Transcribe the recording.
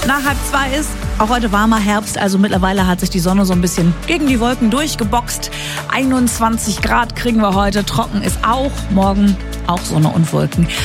nach 1:30 ist. Auch heute warmer Herbst, also mittlerweile hat sich die Sonne so ein bisschen gegen die Wolken durchgeboxt. 21 Grad kriegen wir heute, trocken ist auch, morgen auch Sonne und Wolken.